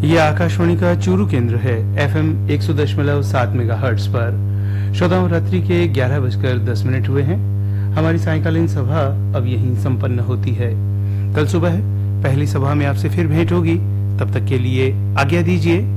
यह आकाशवाणी का चूरू केंद्र है। FM 100.7 मेगाहर्ट्ज पर। श्रोताओं, रात्रि के 11:10 हुए हैं। हमारी सायंकालीन सभा अब यहीं संपन्न होती है। कल सुबह पहली सभा में आपसे फिर भेंट होगी। तब तक के लिए आज्ञा दीजिए।